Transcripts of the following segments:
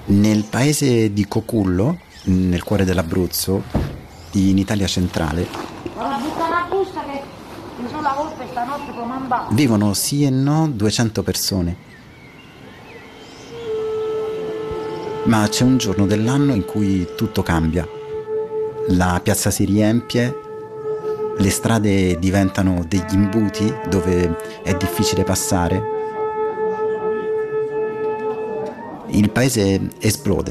Nel paese di Cocullo, nel cuore dell'Abruzzo, in Italia centrale, vivono sì e no 200 persone. Ma c'è un giorno dell'anno in cui tutto cambia. La piazza si riempie, le strade diventano degli imbuti dove è difficile passare. Il paese esplode.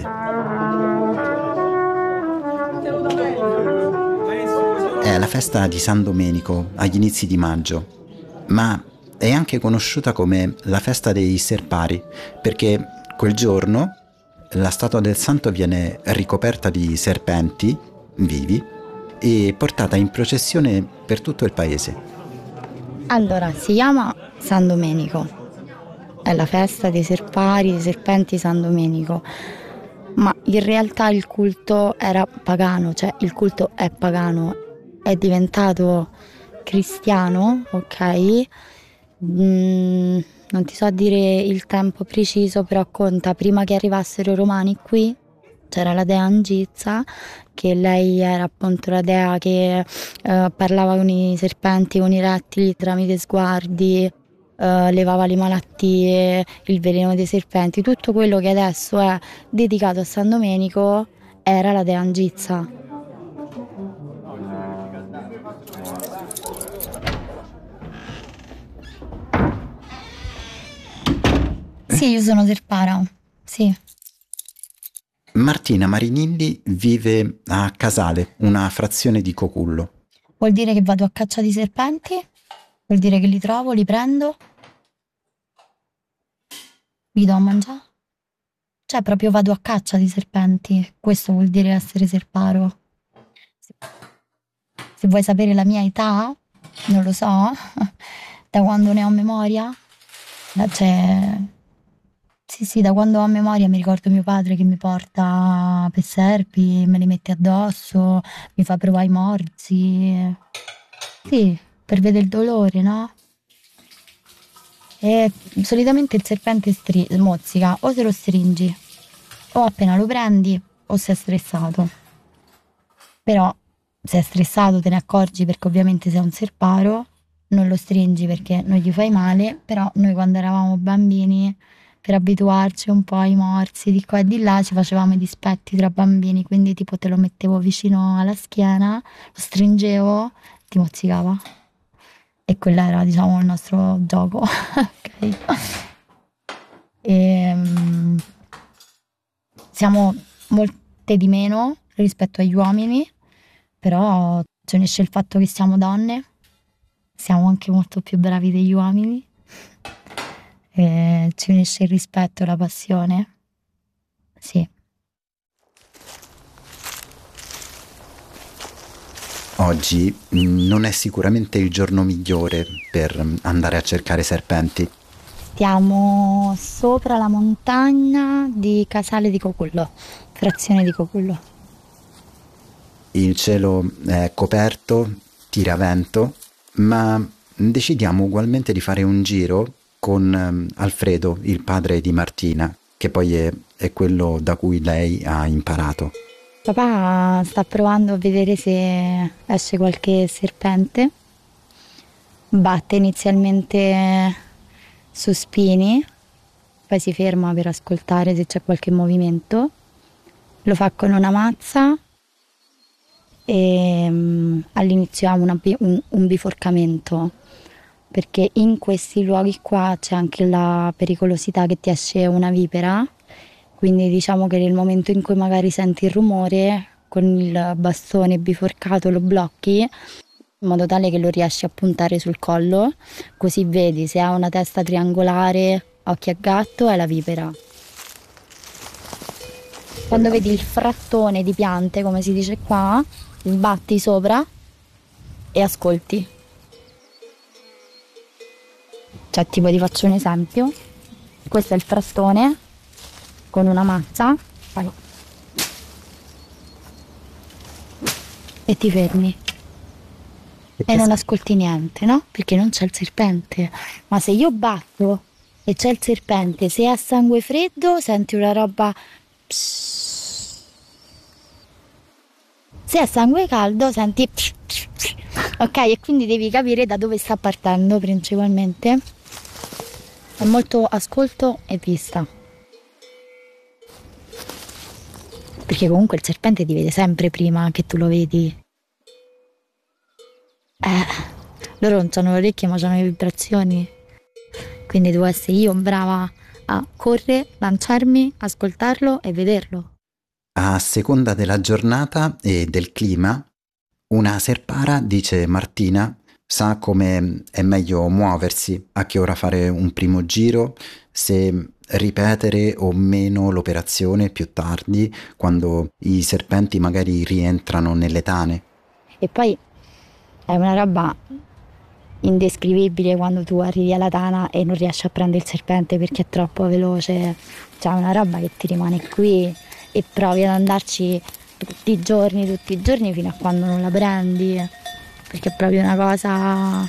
È la festa di San Domenico, agli inizi di maggio, ma è anche conosciuta come la festa dei Serpari, perché quel giorno la statua del santo viene ricoperta di serpenti vivi e portata in processione per tutto il paese. Allora, si chiama San Domenico. È la festa dei serpari, dei serpenti San Domenico. Ma in realtà il culto era pagano, cioè il culto è pagano. È diventato cristiano, ok? Non ti so dire il tempo preciso, però conta, prima che arrivassero i romani qui, c'era la dea Angizza, che lei era appunto la dea che parlava con i serpenti, con i rettili tramite sguardi, levava le malattie, il veleno dei serpenti, tutto quello che adesso è dedicato a San Domenico era la dea Angizza. Sì, io sono serpara, sì. Martina Marinilli vive a Casale, una frazione di Cocullo. Vuol dire che vado a caccia di serpenti? Vuol dire che li trovo, li prendo? Li do a mangiare? Cioè proprio vado a caccia di serpenti. Questo vuol dire essere serparo. Se vuoi sapere la mia età, non lo so, da quando ne ho memoria, cioè... Sì, da quando ho memoria mi ricordo mio padre che mi porta per serpi, me li mette addosso, mi fa provare i morsi. Sì, per vedere il dolore, no? E solitamente il serpente mozzica, o se lo stringi, o appena lo prendi, o sei stressato. Però se è stressato te ne accorgi perché ovviamente sei un serparo, non lo stringi perché non gli fai male, però noi quando eravamo bambini, per abituarci un po' ai morsi di qua e di là, ci facevamo i dispetti tra bambini, quindi tipo te lo mettevo vicino alla schiena, lo stringevo, ti mozzicava. E quello era, diciamo, il nostro gioco. Ok. Siamo molte di meno rispetto agli uomini, però ci unisce il fatto che siamo donne, siamo anche molto più bravi degli uomini. Ci unisce il rispetto e la passione. Sì. Oggi non è sicuramente il giorno migliore per andare a cercare serpenti. Stiamo sopra la montagna di Casale di Cocullo, frazione di Cocullo. Il cielo è coperto, tira vento, ma decidiamo ugualmente di fare un giro con Alfredo, il padre di Martina, che poi è quello da cui lei ha imparato. Papà sta provando a vedere se esce qualche serpente. Batte inizialmente su spini, poi si ferma per ascoltare se c'è qualche movimento. Lo fa con una mazza e all'inizio ha un biforcamento, perché in questi luoghi qua c'è anche la pericolosità che ti esce una vipera, quindi diciamo che nel momento in cui magari senti il rumore, con il bastone biforcato lo blocchi in modo tale che lo riesci a puntare sul collo, così vedi se ha una testa triangolare, occhi a gatto, è la vipera. Quando vedi il frattone di piante, come si dice qua, sbatti sopra e ascolti. Cioè, tipo, ti faccio un esempio. Questo è il frastone con una mazza. Vai. E ti fermi. E non ascolti niente, no? Perché non c'è il serpente. Ma se io batto e c'è il serpente, se è a sangue freddo, senti una roba Se è sangue caldo senti ok, e quindi devi capire da dove sta partendo principalmente. È molto ascolto e vista, perché comunque il serpente ti vede sempre prima che tu lo vedi. Loro non hanno le orecchie ma hanno le vibrazioni, quindi devo essere io brava a correre, lanciarmi, ascoltarlo e vederlo. A seconda della giornata e del clima, una serpara, dice Martina, sa come è meglio muoversi, a che ora fare un primo giro, se ripetere o meno l'operazione più tardi, quando i serpenti magari rientrano nelle tane. E poi è una roba indescrivibile quando tu arrivi alla tana e non riesci a prendere il serpente perché è troppo veloce. Cioè è una roba che ti rimane qui e provi ad andarci tutti i giorni fino a quando non la prendi, perché è proprio una cosa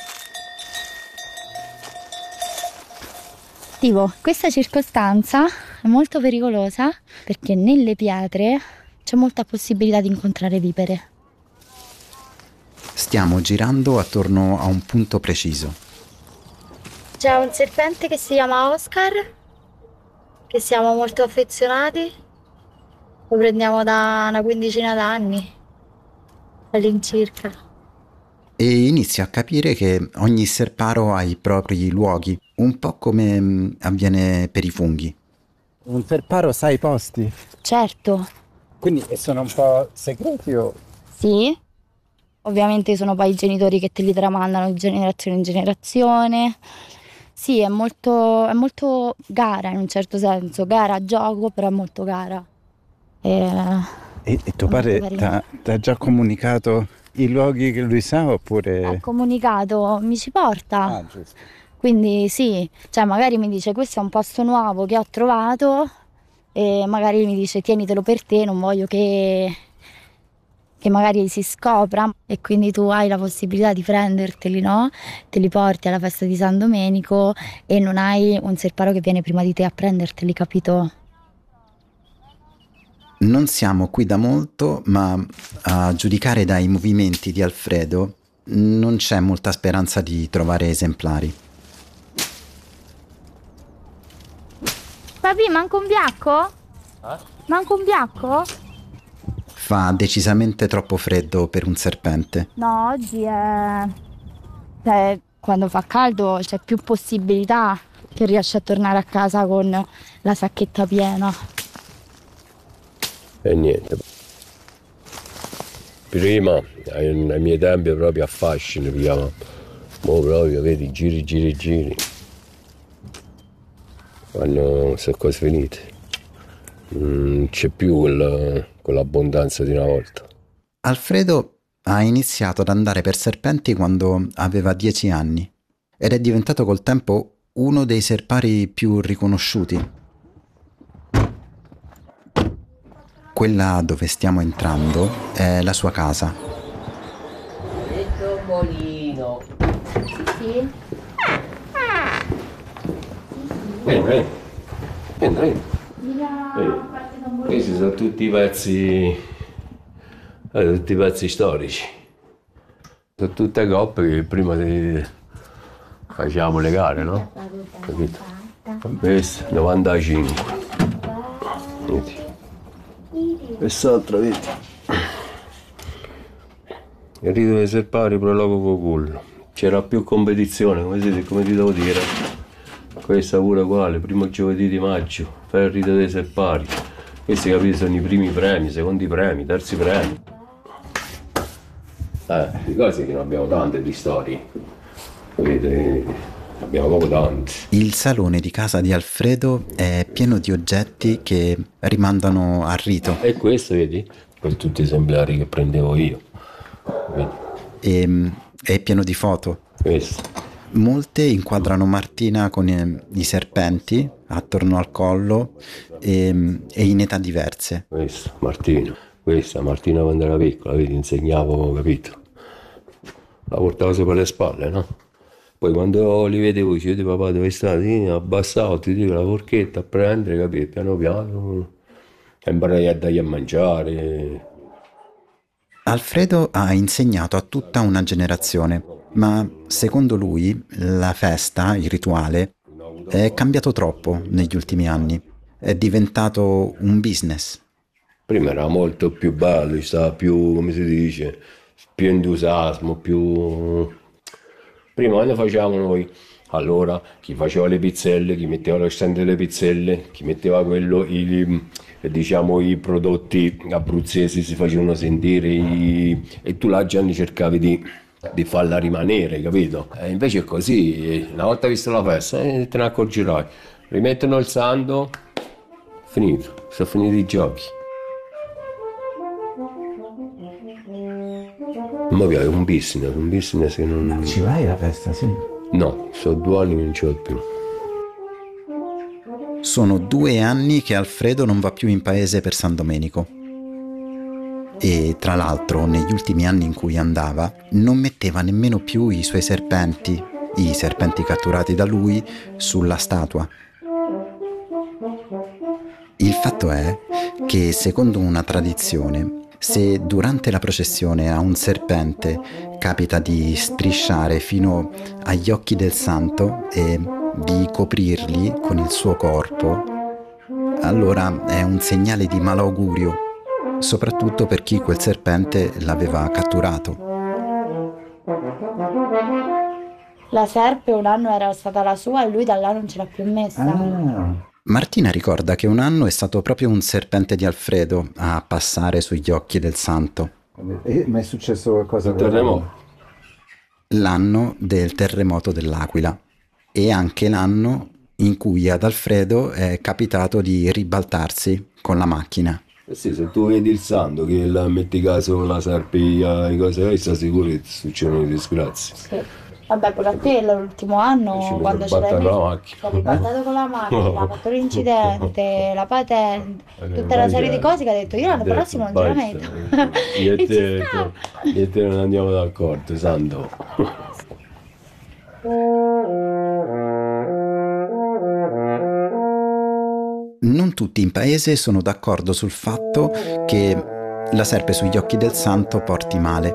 tipo. Questa circostanza è molto pericolosa perché nelle pietre c'è molta possibilità di incontrare vipere. Stiamo girando attorno a un punto preciso. C'è un serpente che si chiama Oscar, che siamo molto affezionati, lo prendiamo da una quindicina d'anni all'incirca. E inizio a capire che ogni serparo ha i propri luoghi, un po' come avviene per i funghi. Un serparo sa i posti? Certo. Quindi sono un po' segreti o... Sì, ovviamente sono poi i genitori che te li tramandano di generazione in generazione. Sì, è molto gara in un certo senso, gara gioco, però è molto gara. E tuo padre ti ha già comunicato i luoghi che lui sa oppure... Ha comunicato, mi ci porta. Ah, giusto. Quindi sì, cioè magari mi dice questo è un posto nuovo che ho trovato e magari mi dice tienitelo per te, non voglio che magari si scopra, e quindi tu hai la possibilità di prenderteli, no? Te li porti alla festa di San Domenico e non hai un serparo che viene prima di te a prenderteli, capito? Non siamo qui da molto, ma a giudicare dai movimenti di Alfredo non c'è molta speranza di trovare esemplari. Papi, manca un biacco? Manca un biacco? Fa decisamente troppo freddo per un serpente. No, oggi è... Cioè, quando fa caldo c'è più possibilità che riesci a tornare a casa con la sacchetta piena. E niente. Prima, ai miei tempi proprio affascino, mo proprio, vedi, giri. Quando sono cose finite. Non c'è più quell'abbondanza di una volta. Alfredo ha iniziato ad andare per serpenti quando aveva 10 anni ed è diventato col tempo uno dei serpari più riconosciuti. Quella dove stiamo entrando è la sua casa. Il tombolino. Sì? Entra. Questi sono tutti i pezzi storici. Sono tutte coppe che prima facevamo le gare, no? Capito? Questo 95. Vedi. Quest'altra, vedi? Il rito dei serpari, prologo Cocullo. C'era più competizione, come ti devo dire. Questa pure uguale, primo giovedì di maggio, fai il rito dei serpari. Questi, capite, sono i primi premi, secondi premi, terzi premi. Di cose che non abbiamo tante di storie. Vedete, abbiamo proprio tante. Il salone di casa di Alfredo è pieno di oggetti che rimandano al rito. E questo, vedi? Per tutti gli esemplari che prendevo io. Vedi? E è pieno di foto. Questo. Molte inquadrano Martina con i serpenti attorno al collo e in età diverse. Questa Martina quando era piccola, vedi, insegnavo, capito? La portavo sopra le spalle, no? Poi quando li vedevo, dicevo, papà dove stai? Abbassavo, ti dico la forchetta a prendere, capito? Piano piano imparai a dargli a mangiare. Alfredo ha insegnato a tutta una generazione, ma secondo lui la festa, il rituale, è cambiato troppo negli ultimi anni. È diventato un business. Prima era molto più bello, stava più, come si dice, più entusiasmo, più... Prima quando facevamo noi, allora chi faceva le pizzelle, chi metteva lo stand delle pizzelle, chi metteva quello, diciamo i prodotti abruzzesi si facevano sentire e tu là Gianni cercavi di farla rimanere, capito? E invece è così, una volta vista la festa te ne accorgerai, rimettono il santo, finito, sono finiti i giochi. Ma è un business che non... Ci vai alla festa, sì? No, sono 2 anni che non ci vado più. Sono 2 anni che Alfredo non va più in paese per San Domenico. E tra l'altro, negli ultimi anni in cui andava, non metteva nemmeno più i suoi serpenti, i serpenti catturati da lui, sulla statua. Il fatto è che, secondo una tradizione, se durante la processione a un serpente capita di strisciare fino agli occhi del santo e di coprirli con il suo corpo, allora è un segnale di malaugurio, soprattutto per chi quel serpente l'aveva catturato. La serpe un anno era stata la sua e lui da là non ce l'ha più messa. Martina ricorda che un anno è stato proprio un serpente di Alfredo a passare sugli occhi del santo. Ma è successo qualcosa? Terremoto. L'anno del terremoto dell'Aquila e anche l'anno in cui ad Alfredo è capitato di ribaltarsi con la macchina. Sì, se tu vedi il santo che la metti caso la serpe e cose, sta sicuro che ti succedono disgrazie. Sì. Vabbè, pure a te l'ultimo anno, quando ce l'hai messo, si è ribaltato con la macchina, ha fatto l'incidente, la patente, tutta una serie di cose che ha detto io l'anno prossimo non ce la metto. Io e te non andiamo d'accordo, santo. Non tutti in paese sono d'accordo sul fatto che la serpe sugli occhi del santo porti male.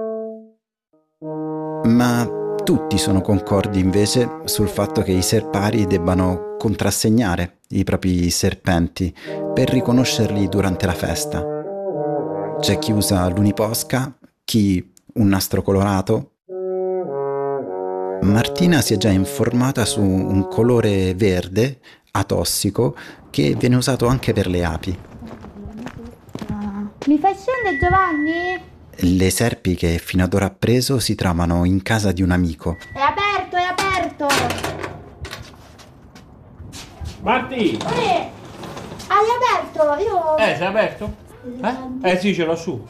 Ma tutti sono concordi invece sul fatto che i serpari debbano contrassegnare i propri serpenti per riconoscerli durante la festa. C'è chi usa l'uniposca, chi un nastro colorato. Martina si è già informata su un colore verde atossico che viene usato anche per le api. Mi fai scendere, Giovanni? Le serpi che fino ad ora ha preso si trovano in casa di un amico. È aperto, è aperto! Marti! Hai aperto? Io... Sei aperto? Sì, ce l'ho su.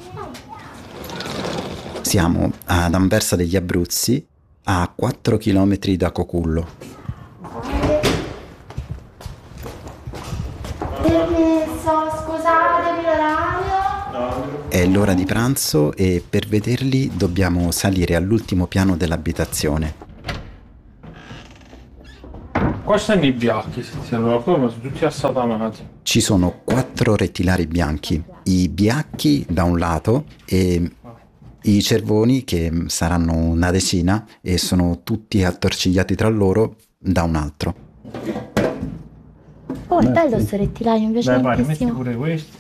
Siamo ad Anversa degli Abruzzi, a 4 chilometri da Cocullo. Permesso, scusatemi l'orario. È l'ora di pranzo e per vederli dobbiamo salire all'ultimo piano dell'abitazione. Qua stanno i bianchi, allora sono tutti assatanati. Ci sono 4 rettilari bianchi, i biacchi da un lato e i cervoni, che saranno una decina e sono tutti attorcigliati tra loro, da un altro. Oh, è bello sto rettiliano, invece Dai, è metti bellissimo. pure questi.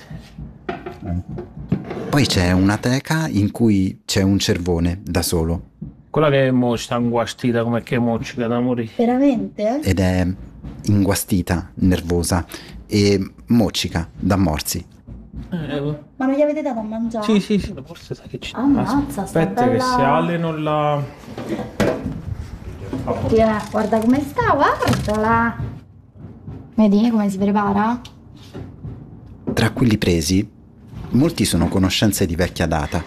Poi c'è una teca in cui c'è un cervone da solo. Quella che mo sta inguastita come che moccica da morire. Veramente? Ed è inguastita, nervosa e moccica da morsi. Ma non gli avete dato a mangiare? Sì, forse sai che c'è. Ammazza, sta Aspetta bella... che se Ale non la... Guarda come sta, guardala. Vedi come si prepara? Tra quelli presi, molti sono conoscenze di vecchia data.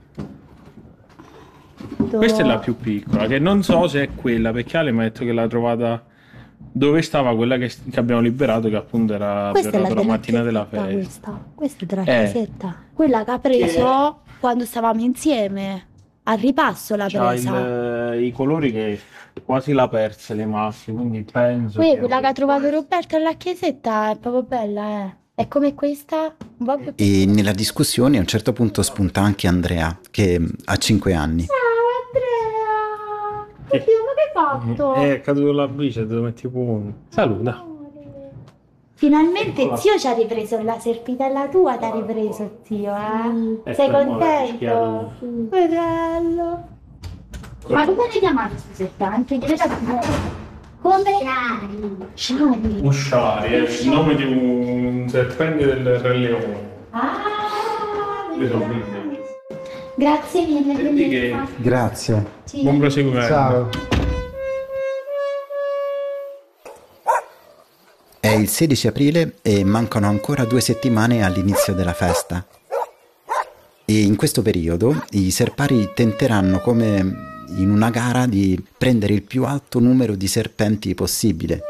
Questa è la più piccola, che non so se è quella, perché Ale mi ha detto che l'ha trovata dove stava quella che abbiamo liberato, che appunto era Questa per è la mattina della chiesetta, festa. questa è della chiesetta. Quella che ha preso quando stavamo insieme. Al ripasso l'ha C'ha presa. i colori che quasi l'ha persa le macchie, quindi penso Quella che ha trovato Roberto alla chiesetta è proprio bella, È come questa, un po' più... E nella discussione a un certo punto spunta anche Andrea, che ha 5 anni. Ciao Andrea! Oddio, ma che hai fatto? È caduto la bici, te lo metti pure. Saluta. Finalmente zio ci ha ripreso la serpitella tua, ti ha ripreso zio, eh? Sei contento? Bello. Ma come le chiamate su serpenti? Come? Sciari. Un sciari, è il nome di un serpente del Re Leone. Ah, Io sono bellissimo. grazie mille. Che... Grazie. Sì. Buon proseguimento. Ciao. È il 16 aprile e mancano ancora 2 settimane all'inizio della festa. E in questo periodo i serpari tenteranno, come in una gara, di prendere il più alto numero di serpenti possibile.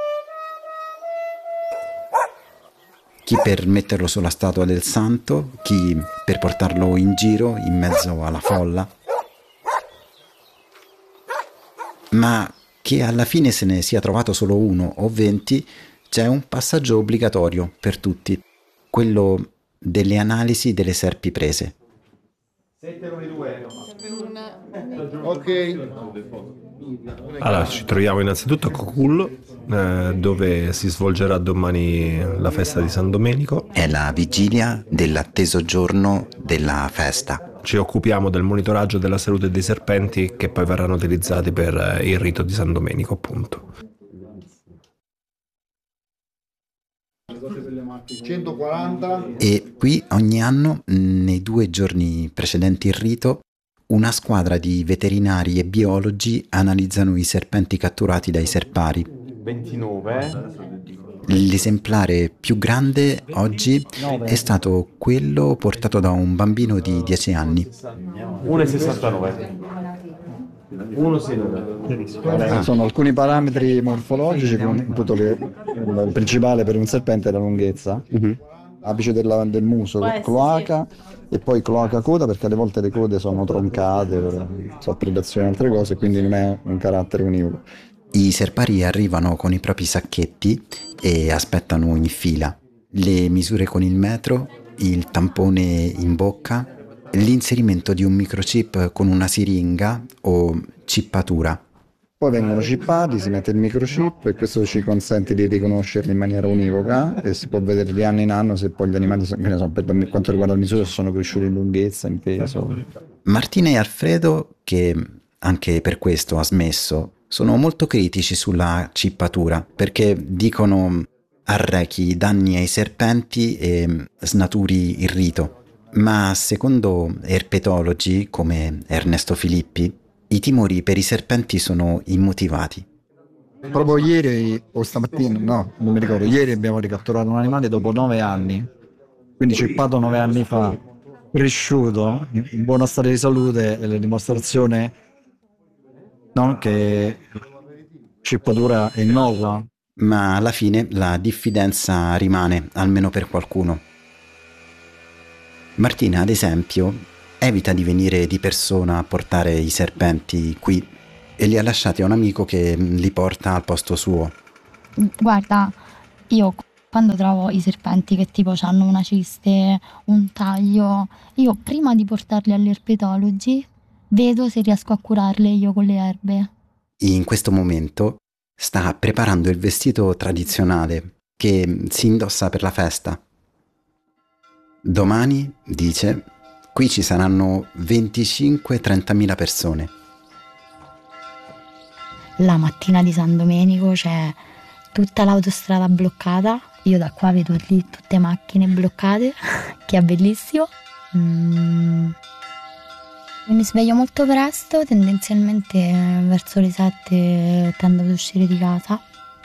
Chi per metterlo sulla statua del santo, chi per portarlo in giro in mezzo alla folla. Ma che alla fine se ne sia trovato solo 1 o 20, c'è un passaggio obbligatorio per tutti, quello delle analisi delle serpi prese. 792. Ok. Allora, ci troviamo innanzitutto a Cocul, dove si svolgerà domani la festa di San Domenico. È la vigilia dell'atteso giorno della festa. Ci occupiamo del monitoraggio della salute dei serpenti che poi verranno utilizzati per il rito di San Domenico, appunto. 140. E qui ogni anno, nei 2 giorni precedenti il rito, una squadra di veterinari e biologi analizzano i serpenti catturati dai serpari. 29. L'esemplare più grande oggi è stato quello portato da un bambino di 10 anni. 1,69. 1,69. Sono alcuni parametri morfologici, appunto il principale per un serpente è la lunghezza, apice del muso, cloaca e poi cloaca coda, perché alle volte le code sono troncate per predazione e altre cose, quindi non è un carattere univoco. I serpari arrivano con i propri sacchetti e aspettano in fila. Le misure con il metro, il tampone in bocca, l'inserimento di un microchip con una siringa o chippatura. Poi vengono chippati, si mette il microchip e questo ci consente di riconoscerli in maniera univoca e si può vedere di anno in anno se poi gli animali, per quanto riguarda le misure, sono cresciuti in lunghezza, in peso. Martina e Alfredo, che anche per questo ha smesso, sono molto critici sulla chippatura perché dicono arrechi danni ai serpenti e snaturi il rito. Ma secondo erpetologi come Ernesto Filippi, i timori per i serpenti sono immotivati. Proprio ieri o stamattina, no, non mi ricordo, ieri abbiamo ricatturato un animale dopo 9 anni, quindi cippato 9 anni fa, cresciuto, in buono stato di salute, e la dimostrazione, no, che cippatura è innocua. Ma alla fine la diffidenza rimane, almeno per qualcuno. Martina, ad esempio, evita di venire di persona a portare i serpenti qui e li ha lasciati a un amico che li porta al posto suo. Guarda, io quando trovo i serpenti che tipo hanno una ciste, un taglio, io prima di portarli agli erpetologi vedo se riesco a curarle io con le erbe. In questo momento sta preparando il vestito tradizionale che si indossa per la festa. Domani, dice, qui ci saranno 25-30.000 persone. La mattina di San Domenico c'è tutta l'autostrada bloccata, io da qua vedo lì tutte macchine bloccate, che è bellissimo. Mi sveglio molto presto, tendenzialmente verso le 7 tendo ad uscire di casa.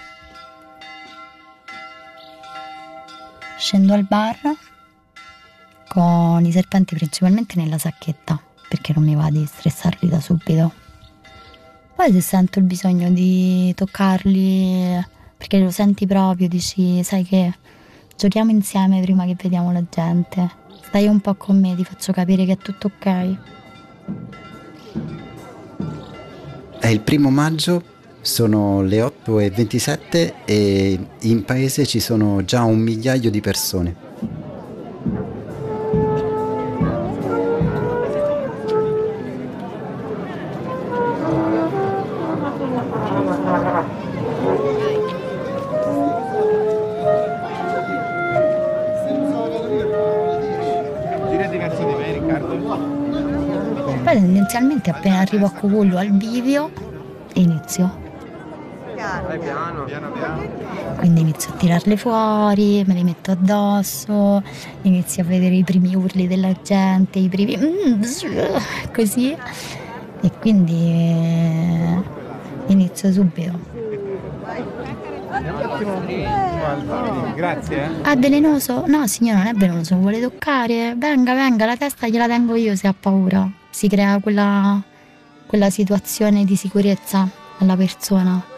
Scendo al bar con i serpenti principalmente nella sacchetta, perché non mi va di stressarli da subito. Poi se sento il bisogno di toccarli, perché lo senti proprio, dici, sai che giochiamo insieme prima che vediamo la gente. Stai un po' con me, ti faccio capire che è tutto ok. È il 1 maggio Sono le 8:27 e in paese ci sono già 1 migliaio di persone. Poi tendenzialmente appena arrivo a Cucullo al bivio inizio. Quindi inizio a tirarle fuori, me le metto addosso, inizio a vedere i primi urli della gente, i primi così, e quindi inizio subito. Grazie. Ah, è velenoso? No signora, non è velenoso, vuole toccare? Venga, venga, la testa gliela tengo io se ha paura. Si crea quella situazione di sicurezza alla persona.